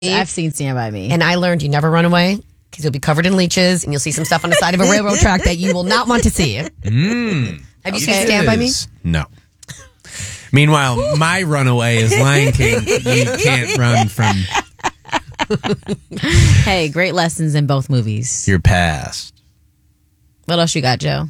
I've seen Stand By Me. And I learned you never run away because you'll be covered in leeches and you'll see some stuff on the side of a railroad track that you will not want to see. Have you seen Stand By Me? No. Meanwhile, my runaway is Lion King. You can't run from Hey, great lessons in both movies. your past. What else you got, Joe?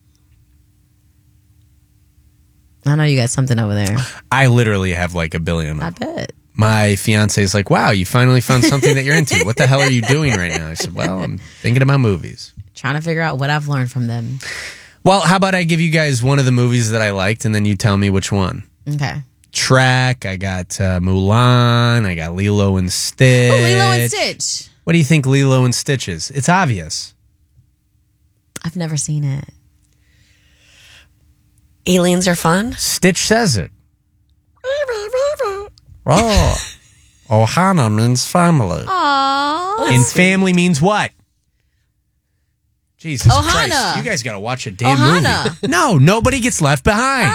I know you got something over there. I literally have like a billion. I bet. My fiance is like, wow, you finally found something that you're into. What the hell are you doing right now? I said, well, I'm thinking about movies. Trying to figure out what I've learned from them. Well, how about I give you guys one of the movies that I liked and then you tell me which one? Okay. Shrek, I got Mulan, I got Lilo and Stitch. Oh, Lilo and Stitch. What do you think Lilo and Stitch is? It's obvious. I've never seen it. Aliens are fun. Stitch says it. Oh, Ohana means family. Aww. And family means what? Jesus Ohana. Christ. You guys got to watch a damn Ohana. movie. No, nobody gets left behind.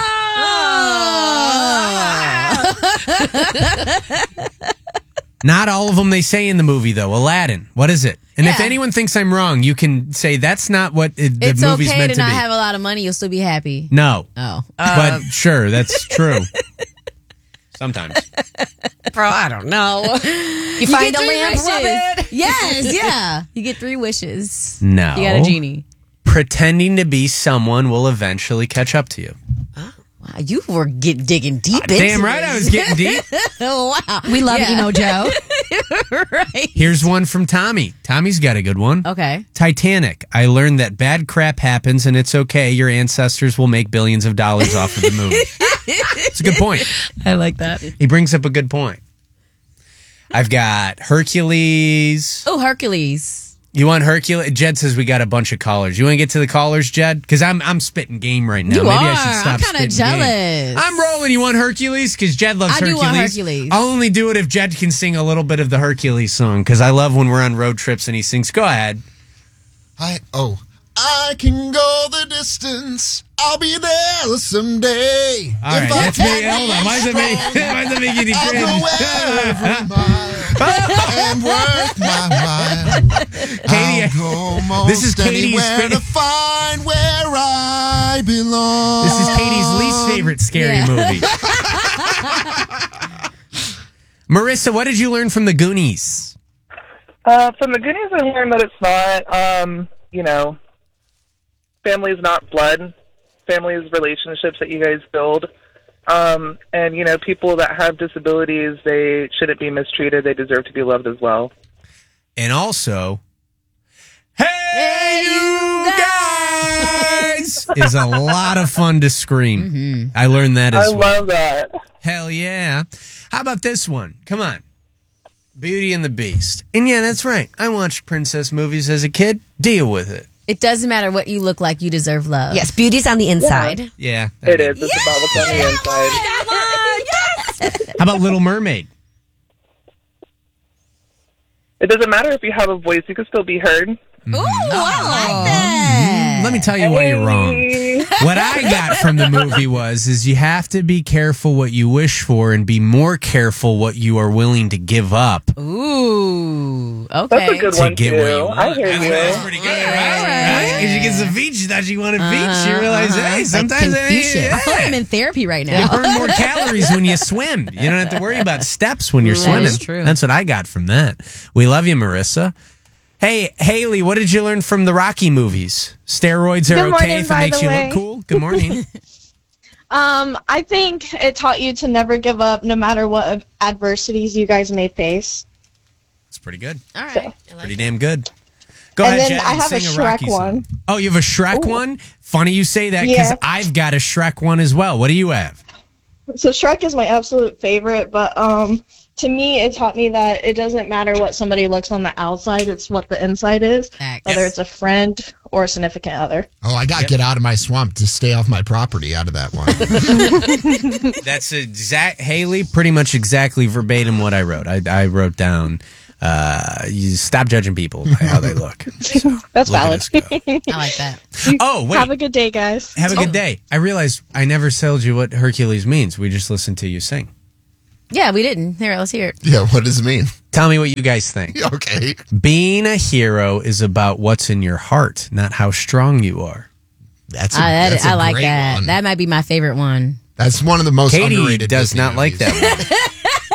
Not all of them they say in the movie, though. Aladdin. What is it? And if anyone thinks I'm wrong, you can say that's not what the It's movie's okay meant to to not be. have a lot of money. You'll still be happy. No. Oh. But sure, that's true. Sometimes. Bro, I don't know. You find get a 3 lamp, wishes. rub it. Yes, yeah. You get 3 wishes. No. You got a genie. Pretending to be someone will eventually catch up to you. Wow, you were digging deep into Damn right I was getting deep. Oh, wow. We love it, you know, Joe. Right. Here's one from Tommy. Tommy's got a good one. Okay. Titanic. I learned that bad crap happens and it's okay. Your ancestors will make billions of dollars off of the movie. It's a good point. I like that. He brings up a good point. I've got Hercules. Oh, Hercules. You want Hercules? Jed says we got a bunch of callers. You want to get to the callers, Jed? Because I'm spitting game right now. You Maybe are. I should stop I'm kind of spitting game. jealous. I'm rolling. You want Hercules? Because Jed loves I do Hercules. want Hercules. I'll only do it if Jed can sing a little bit of the Hercules song. Because I love when we're on road trips and he sings. Go ahead. I can go the distance. I'll be there someday. All right, that's me. Hold on. Why is it making you I'll cringe? go every mile and work my mind. Katie, I'll go most this is Katie's anywhere to find where I belong. This is Katie's least favorite scary movie. Marissa, what did you learn from the Goonies? From the Goonies, I learned that it's not, family is not blood. Family is relationships that you guys build. And, people that have disabilities, they shouldn't be mistreated. They deserve to be loved as well. And also, hey, you guys! is a lot of fun to scream. Mm-hmm. I learned that as well. I love that. Hell yeah. How about this one? Come on. Beauty and the Beast. And yeah, that's right. I watched princess movies as a kid. Deal with it. It doesn't matter what you look like. You deserve love. Yes, beauty's on the inside. Yeah. It is. It's about what's on the inside. How about Little Mermaid? It doesn't matter if you have a voice. You can still be heard. Ooh, I like that. Let me tell you why you're wrong. What I got from the movie is you have to be careful what you wish for and be more careful what you are willing to give up. Ooh, okay. That's a good To one, get too. what you want. I hear you. That's pretty good, right? Because she gets a beach. She thought she wanted beach. She realized, hey, sometimes I I feel like I'm in therapy right You now. burn more calories when you swim. You don't have to worry about steps when you're swimming. is true. That's what I got from that. We love you, Marissa. Hey, Haley, what did you learn from the Rocky movies? Steroids are Good morning, okay if it by makes the you way. look cool? Good morning. I think it taught you to never give up no matter what adversities you guys may face. That's pretty good. All right. Pretty damn good. Go And ahead, then Jen, I and have a sing Shrek Rocky song. one. Oh, you have a Shrek one? Funny you say that because Yeah. I've got a Shrek one as well. What do you have? So Shrek is my absolute favorite, but to me it taught me that it doesn't matter what somebody looks on the outside, it's what the inside is, whether it's a friend or a significant other. Oh, I got to get out of my swamp to stay off my property out of that one. That's Haley, pretty much exactly verbatim what I wrote. I wrote down, you stop judging people by how they look. So, That's look at valid. us go. I like that. Oh, wait. Have a good day, guys. Have a good day. I realized I never told you what Hercules means. We just listened to you sing. Yeah, we didn't. Here, let's hear it. Yeah, what does it mean? Tell me what you guys think. Okay. Being a hero is about what's in your heart, not how strong you are. That's I like great that. one. That might be my favorite one. That's one of the most Katie underrated does Disney not like movies. that one.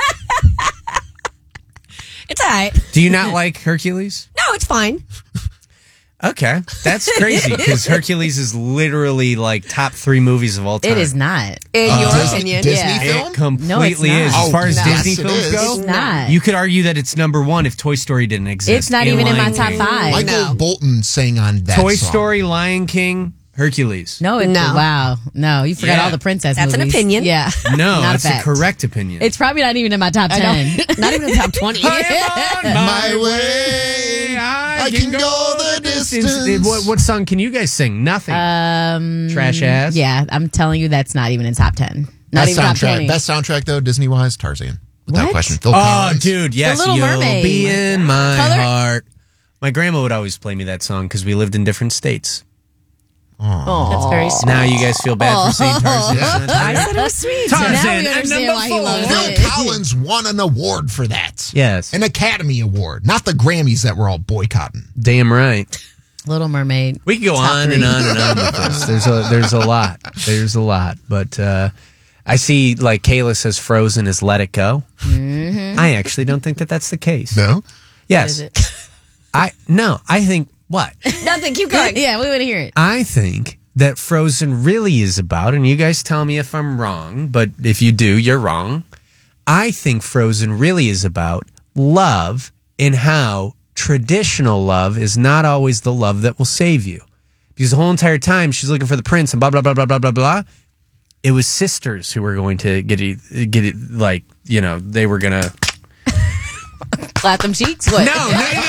It's all right. Do you not like Hercules? No, it's fine. Okay, that's crazy because Hercules is literally like top 3 movies of all time. It is not. In your Disney- opinion. Disney yeah. film? It completely No, it's not. is. As Oh, far as no. Disney Yes, it films is. go, It's not. you could argue that it's number 1 if Toy Story didn't exist. It's not even in my Lion top King. 5. Michael No. Bolton sang on that Toy song. Story, Lion King, Hercules. No, it's No. Wow. No, you forgot Yeah. all the princess That's an movies. opinion. Yeah. No, Not that's a a fact. correct opinion. It's probably not even in my top 10. Not even in the top 20. My way, I can go the distance. What song can you guys sing? Nothing. Trash ass. Yeah, I'm telling you that's not even in top 10. Not Best even top soundtrack. 20. Best soundtrack though, Disney wise, Tarzan. Without What? question. Phil Oh, Collins. dude, yes, Little you'll Mermaid. be in my Color- heart. My grandma would always play me that song because we lived in different states. That's very sweet. Now you guys feel bad for saying Tarzan. I said it was sweet. Tarzan, now we and understand number why he 4. loves Phil it. Collins won an award for that. Yes, An Academy Award, not the Grammys that we're all boycotting. damn right. Little Mermaid. We can go on and on and on with this. There's a lot. There's a lot. But I see, like, Kayla says Frozen is Let It Go. Mm-hmm. I actually don't think that that's the case. No? Yes. I think, what? Nothing. Keep going. Yeah, we want to hear it. I think that Frozen really is about, and you guys tell me if I'm wrong, but if you do, you're wrong. I think Frozen really is about love and how traditional love is not always the love that will save you. Because the whole entire time she's looking for the prince and blah, blah, blah, blah, blah, blah, blah. It was sisters who were going to get it like, you know, they were going to. Clap them cheeks? What? No.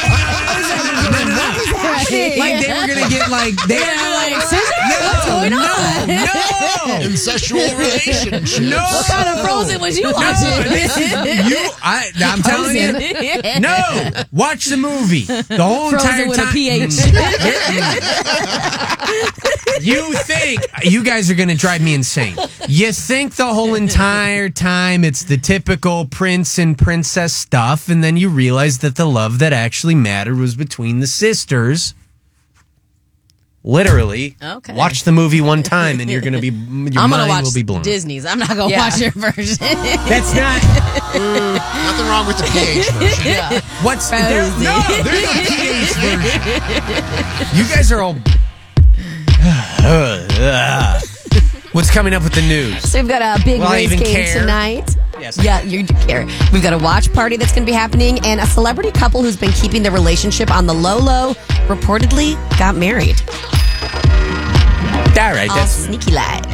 Like they were going to get like. They were like, what's going on? No. Incestual relationship. No. What kind of Frozen was you watching? I'm telling you. No, watch the movie. The whole entire Frozen with time. a PH. You think you guys are going to drive me insane? You think the whole entire time it's the typical prince and princess stuff, and then you realize that the love that actually mattered was between the sisters. Literally, Okay. watch the movie one time, and you're going to be. Your I'm gonna mind watch will be blown. Disney's. I'm not gonna Yeah. watch your version. That's not. Nothing wrong with the PH version. What's Frozen. there's no PH version. You guys are all. What's coming up with the news? So we've got a big Will I race even game care? tonight. Yes. Yeah, you do care. We've got a watch party that's going to be happening, and a celebrity couple who's been keeping their relationship on the low reportedly got married. All right, All that's sneaky lies.